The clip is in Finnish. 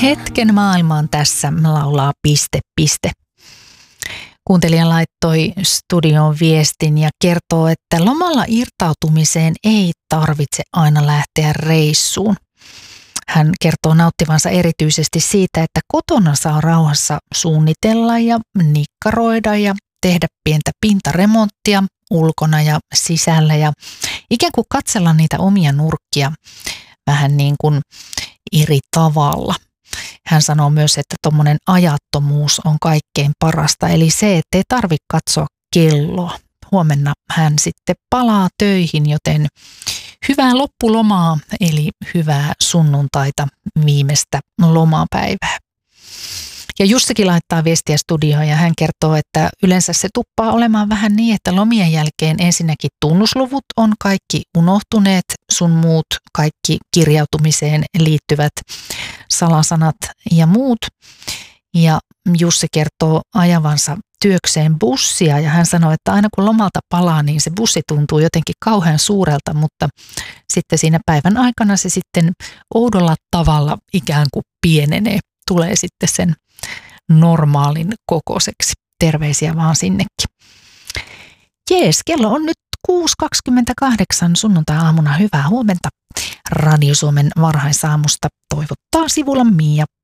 Hetken maailma on tässä, laulaa piste, piste. Kuuntelija laittoi studioon viestin ja kertoo, että lomalla irtautumiseen ei tarvitse aina lähteä reissuun. Hän kertoo nauttivansa erityisesti siitä, että kotona saa rauhassa suunnitella ja nikkaroida ja tehdä pientä pintaremonttia ulkona ja sisällä ja ikään kuin katsella niitä omia nurkkia vähän niin kuin eri tavalla. Hän sanoo myös, että tuommoinen ajattomuus on kaikkein parasta, eli se, että ei tarvitse katsoa kelloa. Huomenna hän sitten palaa töihin, joten hyvää loppulomaa, eli hyvää sunnuntaita, viimeistä lomapäivää. Ja Jussikin laittaa viestiä studioon ja hän kertoo, että yleensä se tuppaa olemaan vähän niin, että lomien jälkeen ensinnäkin tunnusluvut on kaikki unohtuneet, sun muut kaikki kirjautumiseen liittyvät salasanat ja muut. Ja Jussi kertoo ajavansa työkseen bussia ja hän sanoi, että aina kun lomalta palaa, niin se bussi tuntuu jotenkin kauhean suurelta, mutta sitten siinä päivän aikana se sitten oudolla tavalla ikään kuin pienenee, tulee sitten sen normaalin kokoiseksi. Terveisiä vaan sinnekin. Jees, kello on nyt 6.28 sunnuntai-aamuna. Hyvää huomenta. Radio Suomen varhaisaamusta toivottaa Sivulan Mia.